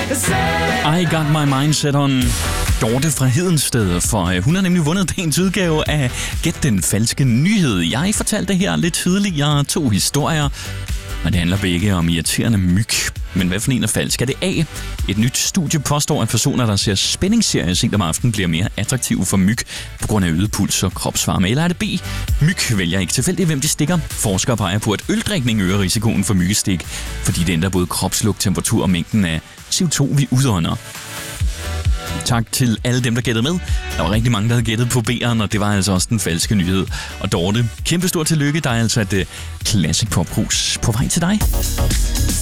I got my mindset on Dorte fra Hedensted, for hun har nemlig vundet dagens udgave af Gæt den falske nyhed. Jeg fortalte her lidt tidligere 2 historier, og det handler begge om irriterende myg. Men hvad for en er falsk? Er det A? Et nyt studie påstår, at personer, der ser spændingsserier sent om aftenen, bliver mere attraktive for myg på grund af øget puls og kropsvarme. Eller er det B? Myg vælger ikke tilfældigt, hvem de stikker. Forskere peger på, at øldrikning øger risikoen for myggestik, fordi det ændrer både kropslugt, temperatur og mængden af CO2, vi udånder. Tak til alle dem, der gættede med. Der var rigtig mange, der havde gættet på B'eren, og det var altså også den falske nyhed. Og Dorte, kæmpe stort tillykke. Der er altså et Classic Pop Krus på vej til dig.